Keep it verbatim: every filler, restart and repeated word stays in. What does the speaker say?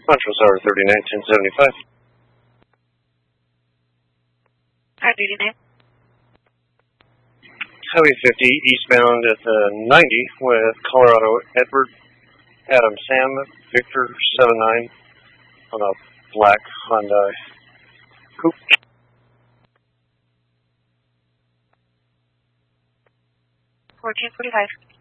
Montrose Hour thirty-nine, ten seventy-five. Our duty name. Highway fifty, eastbound at the ninety with Colorado Edward, Adam Sam, Victor seven nine on a black Honda Coupe. fourteen forty-five.